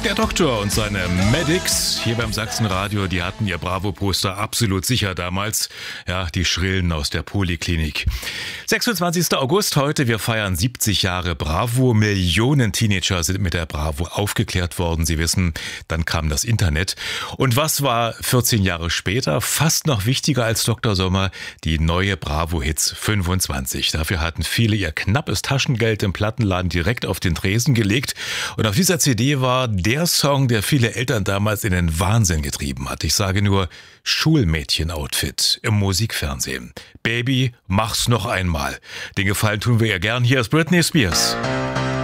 Der Doktor und seine Medics hier beim Sachsenradio, die hatten ihr Bravo-Poster absolut sicher damals. Ja, die Schrillen aus der Poliklinik. 26. August heute, wir feiern 70 Jahre Bravo. Millionen Teenager sind mit der Bravo aufgeklärt worden. Sie wissen, dann kam das Internet. Und was war 14 Jahre später? Fast noch wichtiger als Dr. Sommer, die neue Bravo-Hits 25. Dafür hatten viele ihr knappes Taschengeld im Plattenladen direkt auf den Tresen gelegt. Und auf dieser CD war der Song, der viele Eltern damals in den Wahnsinn getrieben hat. Ich sage nur Schulmädchen-Outfit im Musikfernsehen. Baby, mach's noch einmal. Den Gefallen tun wir ihr gern. Hier ist Britney Spears.